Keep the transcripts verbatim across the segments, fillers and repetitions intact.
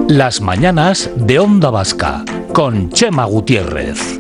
Las mañanas de Onda Vasca, con Chema Gutiérrez.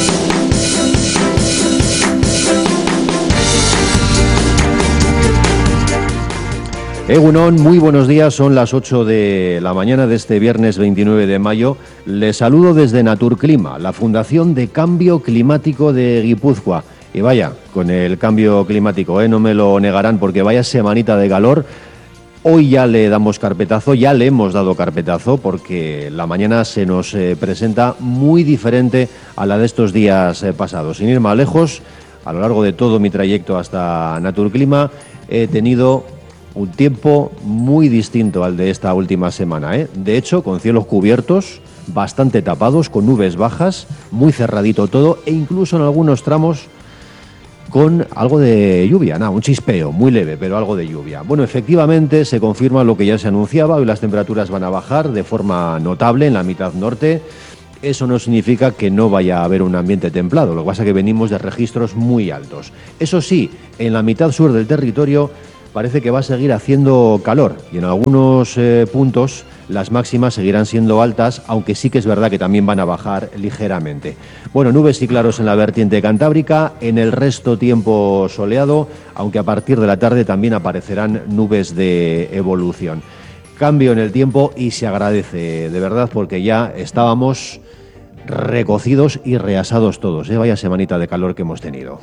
Egunon, muy buenos días, son las ocho de la mañana de este viernes veintinueve de mayo. Les saludo desde Naturclima, la Fundación de Cambio Climático de Guipúzcoa. Y vaya, con el cambio climático, ¿eh? No me lo negarán, porque vaya semanita de calor. Hoy ya le damos carpetazo, ya le hemos dado carpetazo, porque la mañana se nos eh, presenta muy diferente a la de estos días eh, pasados. Sin ir más lejos, a lo largo de todo mi trayecto hasta Naturclima, he tenido un tiempo muy distinto al de esta última semana, ¿eh? De hecho, con cielos cubiertos, bastante tapados, con nubes bajas, muy cerradito todo, e incluso en algunos tramos con algo de lluvia, nada, un chispeo muy leve, pero algo de lluvia. Bueno, efectivamente se confirma lo que ya se anunciaba, hoy las temperaturas van a bajar de forma notable en la mitad norte. Eso no significa que no vaya a haber un ambiente templado, lo que pasa es que venimos de registros muy altos. Eso sí, en la mitad sur del territorio parece que va a seguir haciendo calor y en algunos eh, puntos las máximas seguirán siendo altas, aunque sí que es verdad que también van a bajar ligeramente. Bueno, nubes y claros en la vertiente cantábrica, en el resto tiempo soleado, aunque a partir de la tarde también aparecerán nubes de evolución. Cambio en el tiempo y se agradece, de verdad, porque ya estábamos recocidos y reasados todos, ¿eh? Vaya semanita de calor que hemos tenido.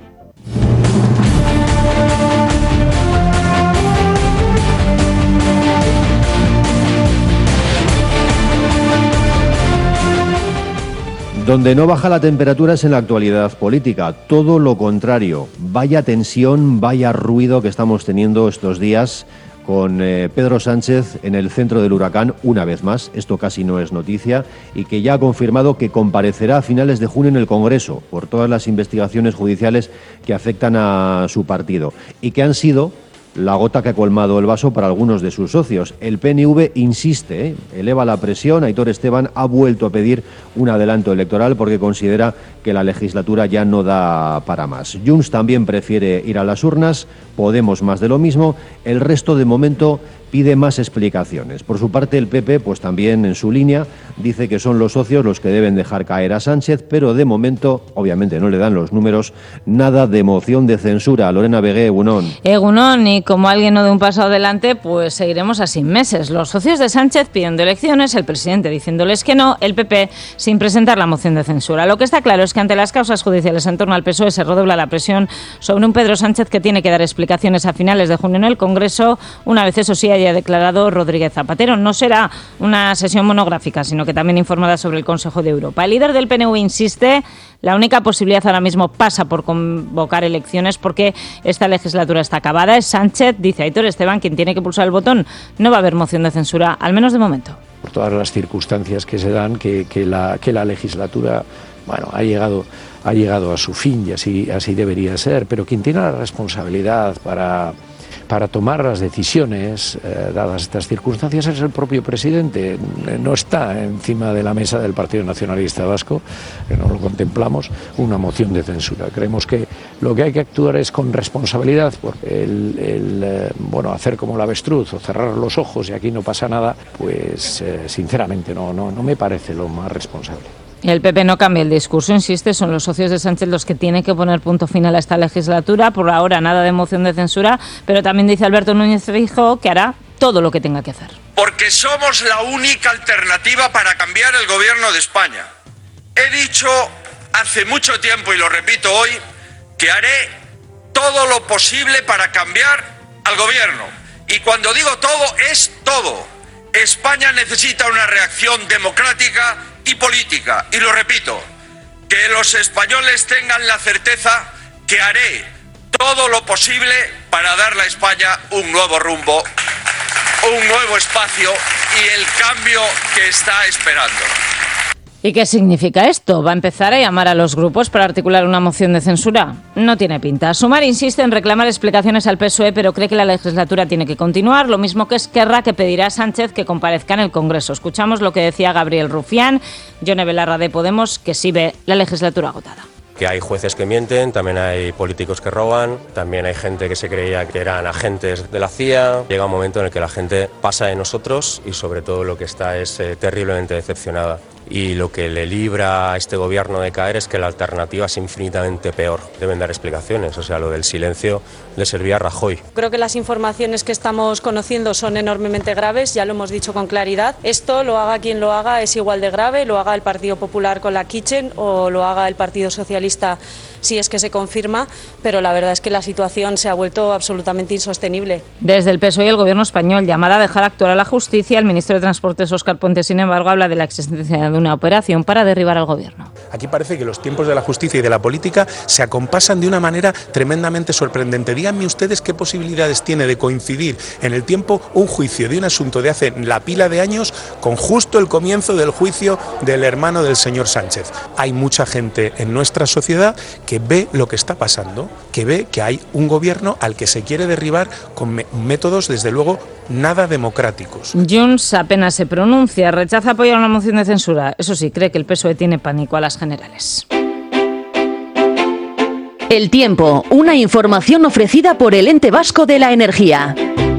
Donde no baja la temperatura es en la actualidad política, todo lo contrario. Vaya tensión, vaya ruido que estamos teniendo estos días con eh, Pedro Sánchez en el centro del huracán una vez más, esto casi no es noticia, y que ya ha confirmado que comparecerá a finales de junio en el Congreso por todas las investigaciones judiciales que afectan a su partido y que han sido la gota que ha colmado el vaso para algunos de sus socios. El P N V insiste, ¿eh? eleva la presión. Aitor Esteban ha vuelto a pedir un adelanto electoral porque considera que la legislatura ya no da para más. Junts también prefiere ir a las urnas, Podemos más de lo mismo, el resto de momento pide más explicaciones. Por su parte, el P P, pues también en su línea, dice que son los socios los que deben dejar caer a Sánchez, pero de momento, obviamente no le dan los números, nada de moción de censura. Lorena Vegué, Egunon. Egunon, y como alguien no de un paso adelante, pues seguiremos así meses. Los socios de Sánchez pidiendo elecciones, el presidente diciéndoles que no, el P P sin presentar la moción de censura. Lo que está claro es que ante las causas judiciales en torno al P S O E se redobla la presión sobre un Pedro Sánchez que tiene que dar explicaciones a finales de junio en el Congreso, una vez eso sí haya declarado Rodríguez Zapatero. No será una sesión monográfica, sino que también informada sobre el Consejo de Europa. El líder del P N V insiste, la única posibilidad ahora mismo pasa por convocar elecciones porque esta legislatura está acabada. Es Sánchez, dice Aitor Esteban, quien tiene que pulsar el botón. No va a haber moción de censura, al menos de momento. Por todas las circunstancias que se dan, que, que, la, que la legislatura bueno, ha llegado, ha llegado a su fin y así, así debería ser, pero quien tiene la responsabilidad para... para tomar las decisiones, eh, dadas estas circunstancias, es el propio presidente. No está encima de la mesa del Partido Nacionalista Vasco, que no lo contemplamos, una moción de censura. Creemos que lo que hay que actuar es con responsabilidad, porque el, el eh, bueno, hacer como el avestruz o cerrar los ojos y aquí no pasa nada, pues eh, sinceramente no, no, no me parece lo más responsable. El P P no cambia el discurso, insiste, son los socios de Sánchez los que tienen que poner punto final a esta legislatura. Por ahora nada de moción de censura, pero también dice Alberto Núñez Feijóo que hará todo lo que tenga que hacer. Porque somos la única alternativa para cambiar el gobierno de España. He dicho hace mucho tiempo, y lo repito hoy, que haré todo lo posible para cambiar al gobierno. Y cuando digo todo, es todo. España necesita una reacción democrática y política, y lo repito, que los españoles tengan la certeza que haré todo lo posible para darle a España un nuevo rumbo, un nuevo espacio y el cambio que está esperando. ¿Y qué significa esto? ¿Va a empezar a llamar a los grupos para articular una moción de censura? No tiene pinta. Sumar insiste en reclamar explicaciones al P S O E, pero cree que la legislatura tiene que continuar, lo mismo que Esquerra, que pedirá a Sánchez que comparezca en el Congreso. Escuchamos lo que decía Gabriel Rufián, Yone Belarra de Podemos, que sí ve la legislatura agotada. que hay jueces que mienten, también hay políticos que roban, también hay gente que se creía que eran agentes de la C I A. Llega un momento en el que la gente pasa de nosotros y sobre todo lo que está es eh, terriblemente decepcionada. Y lo que le libra a este gobierno de caer es que la alternativa es infinitamente peor. Deben dar explicaciones, o sea, lo del silencio le servía a Rajoy. Creo que las informaciones que estamos conociendo son enormemente graves, ya lo hemos dicho con claridad. Esto, lo haga quien lo haga, es igual de grave, lo haga el Partido Popular con la Kitchen o lo haga el Partido Socialista si es que se confirma, pero la verdad es que la situación se ha vuelto absolutamente insostenible. Desde el P S O E y el Gobierno español, llamada a dejar actuar a la justicia, el ministro de Transportes, Óscar Puente, sin embargo, habla de la existencia de una operación para derribar al Gobierno. Aquí parece que los tiempos de la justicia y de la política se acompasan de una manera tremendamente sorprendente. Díganme ustedes qué posibilidades tiene de coincidir en el tiempo un juicio de un asunto de hace la pila de años con justo el comienzo del juicio del hermano del señor Sánchez. Hay mucha gente en nuestra sociedad que ve lo que está pasando, que ve que hay un gobierno al que se quiere derribar con me- métodos, desde luego, nada democráticos. Junts apenas se pronuncia, rechaza apoyar una moción de censura. Eso sí, cree que el P S O E tiene pánico a las generales. El tiempo, una información ofrecida por el Ente Vasco de la Energía.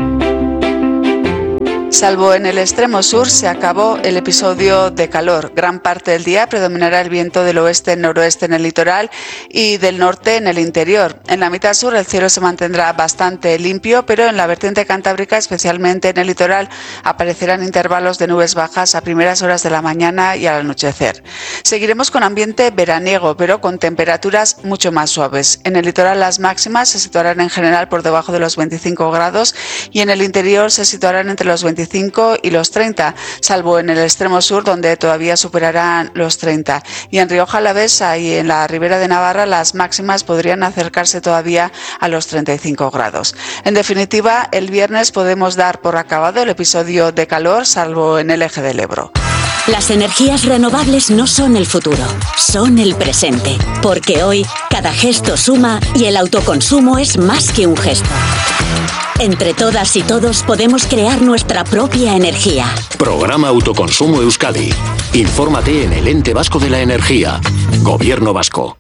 Salvo en el extremo sur, se acabó el episodio de calor. Gran parte del día predominará el viento del oeste-noroeste en el litoral y del norte en el interior. En la mitad sur el cielo se mantendrá bastante limpio, pero en la vertiente cantábrica, especialmente en el litoral, aparecerán intervalos de nubes bajas a primeras horas de la mañana y al anochecer. Seguiremos con ambiente veraniego, pero con temperaturas mucho más suaves. En el litoral las máximas se situarán en general por debajo de los veinticinco grados y en el interior se situarán entre los veinticinco y los treinta, salvo en el extremo sur donde todavía superarán los treinta. Y en Rioja Alavesa y en la Ribera de Navarra las máximas podrían acercarse todavía a los treinta y cinco grados. En definitiva, el viernes podemos dar por acabado el episodio de calor, salvo en el eje del Ebro. Las energías renovables no son el futuro, son el presente. Porque hoy, cada gesto suma y el autoconsumo es más que un gesto. Entre todas y todos podemos crear nuestra propia energía. Programa Autoconsumo Euskadi. Infórmate en el Ente Vasco de la Energía. Gobierno Vasco.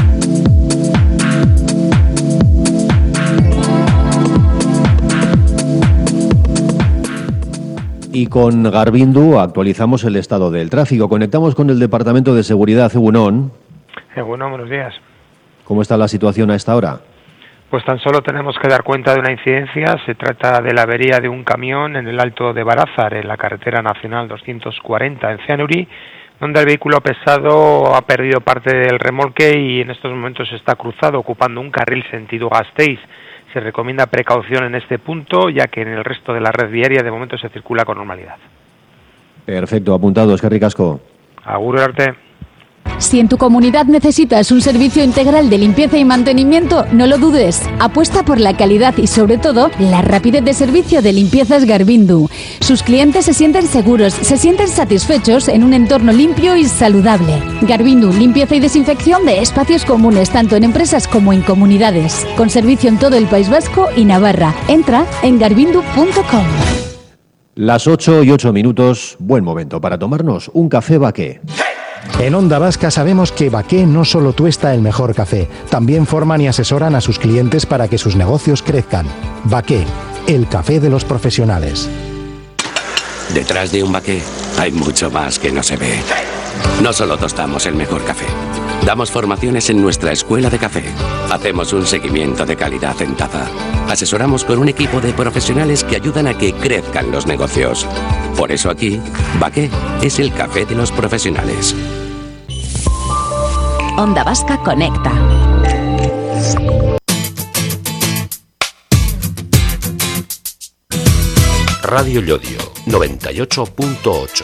Y con Garbindu actualizamos el estado del tráfico. Conectamos con el Departamento de Seguridad, Egunon. Egunon, buenos días. ¿Cómo está la situación a esta hora? Pues tan solo tenemos que dar cuenta de una incidencia. Se trata de la avería de un camión en el Alto de Barázar, en la carretera nacional doscientos cuarenta en Cianuri, donde el vehículo pesado ha perdido parte del remolque y en estos momentos está cruzado, ocupando un carril sentido Gasteiz. Se recomienda precaución en este punto, ya que en el resto de la red viaria de momento se circula con normalidad. Perfecto, apuntado, eskerrik asko. Agur arte. Si en tu comunidad necesitas un servicio integral de limpieza y mantenimiento, no lo dudes. Apuesta por la calidad y, sobre todo, la rapidez de servicio de Limpiezas Garbindu. Sus clientes se sienten seguros, se sienten satisfechos en un entorno limpio y saludable. Garbindu, limpieza y desinfección de espacios comunes, tanto en empresas como en comunidades. Con servicio en todo el País Vasco y Navarra. Entra en garbindu punto com. Las ocho y ocho minutos, buen momento para tomarnos un café Baqué. En Onda Vasca sabemos que Baqué no solo tuesta el mejor café, también forman y asesoran a sus clientes para que sus negocios crezcan. Baqué, el café de los profesionales. Detrás de un Baqué hay mucho más que no se ve. No solo tostamos el mejor café, damos formaciones en nuestra escuela de café. Hacemos un seguimiento de calidad en taza. Asesoramos con un equipo de profesionales que ayudan a que crezcan los negocios. Por eso aquí, Baqué es el café de los profesionales. Onda Vasca conecta. Radio Llodio, noventa y ocho punto ocho.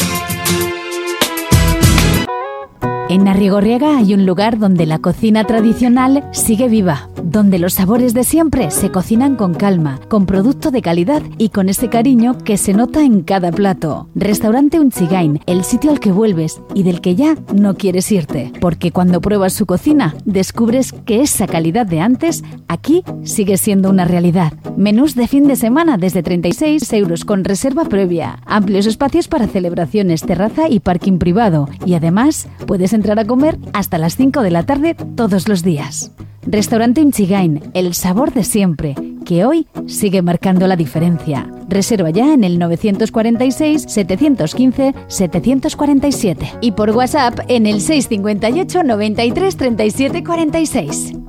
En Arrigorriaga hay un lugar donde la cocina tradicional sigue viva. donde los sabores de siempre se cocinan con calma, con producto de calidad y con ese cariño que se nota en cada plato. Restaurante Unchigain, el sitio al que vuelves y del que ya no quieres irte, porque cuando pruebas su cocina descubres que esa calidad de antes aquí sigue siendo una realidad. Menús de fin de semana desde treinta y seis euros con reserva previa, amplios espacios para celebraciones, terraza y parking privado, y además puedes entrar a comer hasta las cinco de la tarde todos los días. Restaurante Unchigain, el sabor de siempre, que hoy sigue marcando la diferencia. Reserva ya en el novecientos cuarenta y seis, setecientos quince, setecientos cuarenta y siete y por WhatsApp en el seiscientos cincuenta y ocho, noventa y tres, treinta y siete cuarenta y seis.